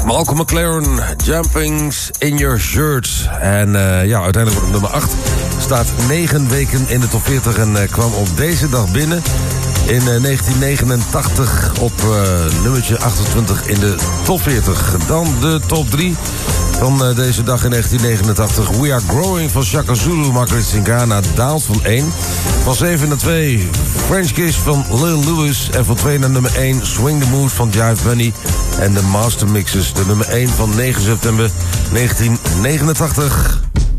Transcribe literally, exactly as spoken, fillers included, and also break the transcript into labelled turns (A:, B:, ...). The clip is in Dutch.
A: Malcolm McLaren, Jumpings in Your Shirt. En uh, ja, uiteindelijk wordt op nummer acht. Staat negen weken in de top veertig en uh, kwam op deze dag binnen. In uh, negentien negenentachtig op uh, nummertje achtentwintig in de top veertig. Dan de top drie van uh, deze dag in negentien negenentachtig. We Are Growing van Shaka Zulu, Margaret Singana, daalt van één. Van zeven naar twee, French Kiss van Lil Louis. En van twee naar nummer één, Swing the Mood van Jive Bunny. En de Master Mixes, de nummer één van negen september negentien negenentachtig.